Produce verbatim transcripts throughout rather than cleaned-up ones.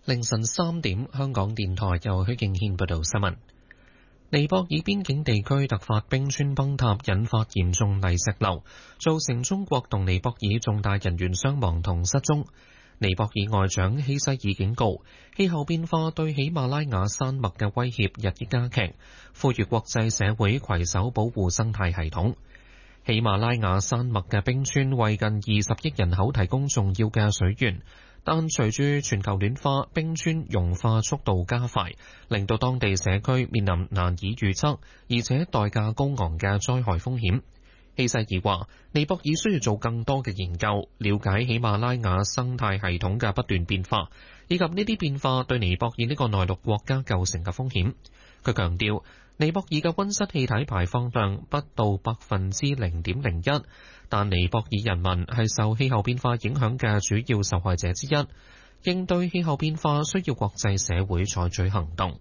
凌晨三點，香港電台由許敬軒報道新聞。尼泊爾邊境地區突發冰川崩塌，引發嚴重泥石流，造成中國同尼泊爾重大人員傷亡同失蹤。尼泊爾外長希西爾警告，氣候變化對喜馬拉雅山脈嘅威脅日益加劇，呼籲國際社會攜手保護生態系統。喜馬拉雅山脈嘅冰川為近二十億人口提供重要嘅水源，但隨住全球暖化，冰川融化速度加快，令到當地社區面臨難以預測而且代價高昂嘅災害風險。希西爾話，尼泊爾需要做更多嘅研究，了解喜馬拉雅生態系統嘅不斷變化，以及呢啲變化對尼泊爾呢個內陸國家構成嘅風險。佢強調，尼泊爾嘅溫室氣體排放量不到百分之零點零一，但尼泊爾人民係受氣候變化影響嘅主要受害者之一。應對氣候變化需要國際社會採取行動。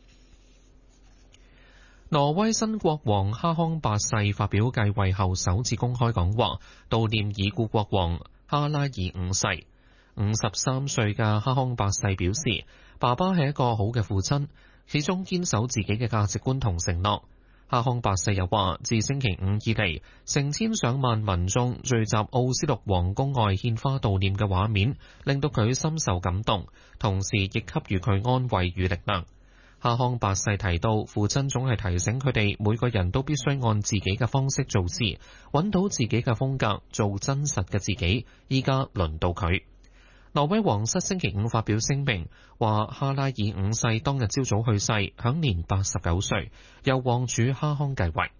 挪威新國王哈康八世發表繼位後首次公開講話，悼念已故國王哈拉爾五世。五十三歲嘅哈康八世表示，爸爸係一個好嘅父親，始終堅守自己嘅價值觀同承諾。哈康八世又話，自星期五以嚟，成千上萬民眾聚集奧斯陸皇宮外獻花悼念嘅畫面，令到佢深受感動，同時亦給予佢安慰與力量。哈康八世提到，父親總係提醒佢哋每個人都必須按自己嘅方式做事，揾到自己嘅風格，做真實嘅自己。依家輪到佢。挪威皇室星期五發表聲明，話哈拉爾五世當日朝早去世，享年八十九歲，由王儲哈康繼位。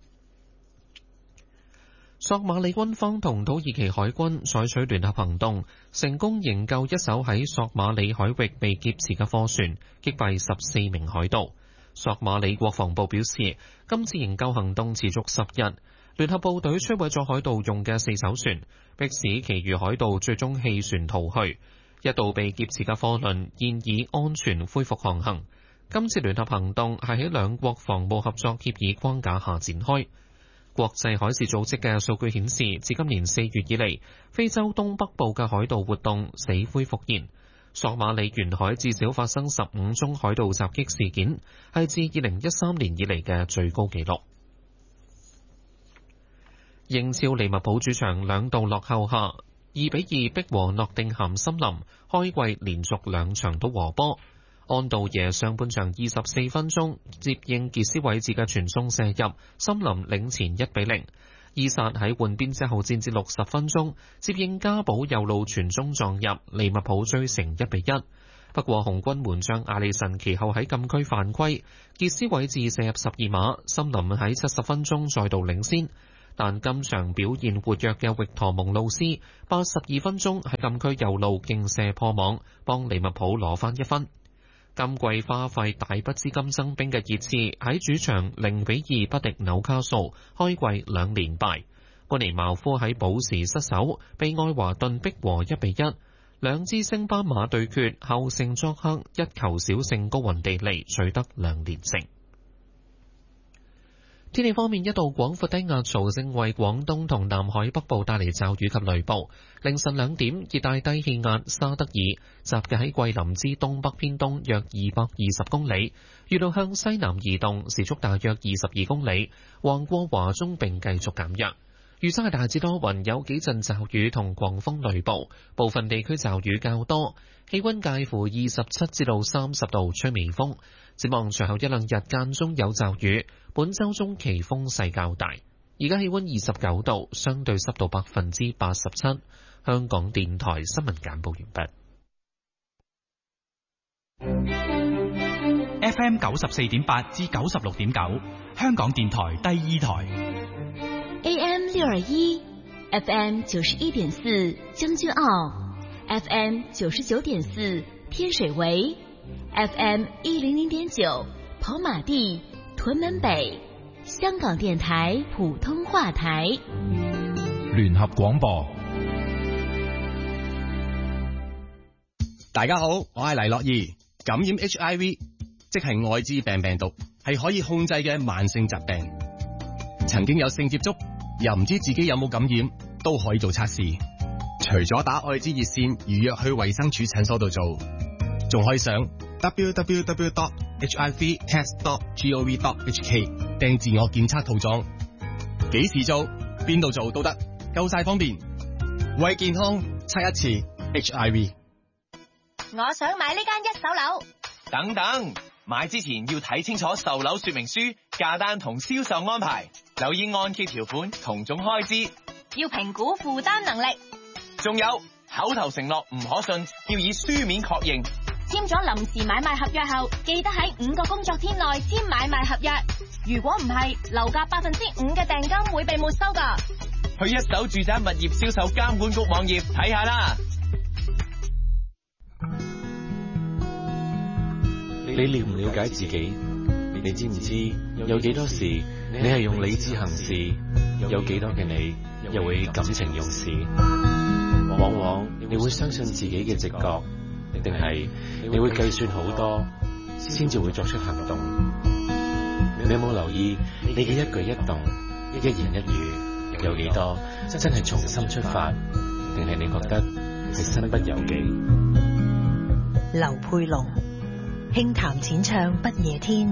索馬里軍方同土耳其海軍採取聯合行動，成功營救一艘喺索馬里海域被劫持嘅貨船，擊斃十四名海盜。索馬里國防部表示，今次營救行動持續十日，聯合部隊摧毀咗海盜用嘅四艘船，迫使其餘海盜最終棄船逃去。一度被劫持嘅貨輪現已安全恢復航行。今次聯合行動係喺兩國防務合作協議框架下展開。國際海事組織嘅數據顯示，自今年四月以嚟，非洲東北部嘅海盜活動死灰復燃。索馬里沿海至少發生十五宗海盜襲擊事件，係自二零一三年以嚟嘅最高紀錄。英超利物浦主場兩度落後下，二比二逼和諾定咸森林，開季連續兩場都和波。安道耶上半場二十四分鐘接應傑斯韋治嘅傳送射入，森林領前一比零。伊薩喺換邊之後戰至六十分鐘，接應加保右路傳中撞入，利物浦追成一比一。不過紅軍門將阿里神其後喺禁區犯規，傑斯韋治射入十二碼，森林喺七十分鐘再度領先。但今場表現活躍嘅域陀蒙路斯八十二分鐘喺禁區右路勁射破網，幫利物浦攞翻一分。今季花費大筆資金增兵嘅熱刺喺主場零比二不敵紐卡素，開季兩連敗。本尼茅夫喺補時失守，被愛華頓逼和一比一。兩支升班馬對決，後勝作客一球小勝高雲地利，取得兩連勝。天氣方面，一道廣闊低壓槽正為廣東同南海北部帶嚟驟雨及雷暴。凌晨兩點，熱帶低氣壓沙德爾集結喺桂林之東北偏東約二百二十公里，預料向西南移動，時速大約二十二公里，橫過華中並繼續減弱。預測係大致多雲，有幾陣驟雨同狂風雷暴，部分地區驟雨較多，氣溫介乎二十七至到三十度，吹微風。展望隨後一兩日間中有驟雨，本週中期風勢較大。而家氣溫二十九度，相對濕度百分之八十七。香港電台新聞簡報完畢。F M 九十四點八至九十六點九，香港電台第二台。 A M 六二一 ，F M 九十一點四將軍澳 ，F M 九十九點四天水圍 ，F M 一零零點九跑馬地屯門北，香港電台普通話台。 聯合廣播。 大家好，我係黎樂怡。感染 H I V 即係愛滋病病毒，係可以控制嘅慢性疾病。曾經有性接觸又唔知自己有冇感染，都可以做測試。除咗打愛滋熱線預約去衛生署診所度做， 仲可以上 w w w dot h i v test dot gov dot h k 訂自我檢測套裝，幾時做邊度做都得，夠晒方便。為健康測一次 H I V。 我想買呢間一手樓。 等等，買之前要睇清楚售樓說明書、價單同銷售安排，留意按揭條款同總開支， 要評估負擔能力。 仲有口頭承諾唔可信，要以書面確認。 簽咗臨時買賣合約後，記得喺五個工作天內簽買賣合約。如果唔係，樓價百分之五嘅訂金會被沒收㗎。 去一手住宅物業銷售監管局網頁睇下啦。 你了唔了解自己？你知唔知有幾多時你係用理智行事，有幾多嘅你又會感情用事？往往你會相信自己嘅直覺，定係你會計算好多先至會作出行動？你有冇留意你嘅一舉一動、一言一語有幾多真係從心出發，定係你覺得係身不由己？ 劉佩龍輕談淺唱不夜天。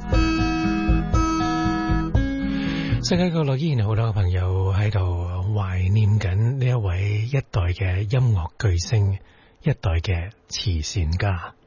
世界角落依然好多朋友喺度懷念緊呢一位一代嘅音樂巨星，一代嘅慈善家。